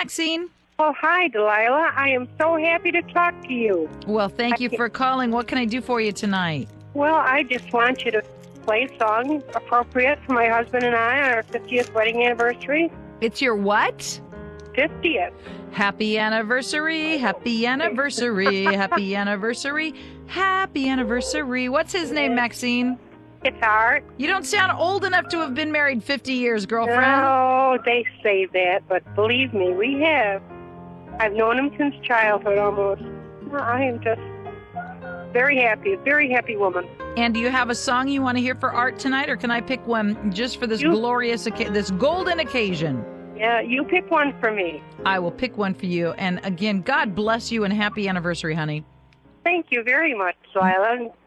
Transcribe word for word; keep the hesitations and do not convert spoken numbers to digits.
Maxine. Oh, hi, Delilah. I am so happy to talk to you. Well, thank you for calling. What can I do for you tonight? Well, I just want you to play a song appropriate for my husband and I on our fiftieth wedding anniversary. It's your what? fiftieth. Happy anniversary, happy anniversary, happy anniversary, happy anniversary. What's his name, Maxine? It's Art. You don't sound old enough to have been married fifty years, girlfriend. No, they say that, but believe me, we have. I've known him since childhood almost. I am just very happy, a very happy woman. And do you have a song you want to hear for Art tonight, or can I pick one just for this You- glorious, oca- this golden occasion? Yeah, you pick one for me. I will pick one for you. And again, God bless you and happy anniversary, honey. Thank you very much, Delilah.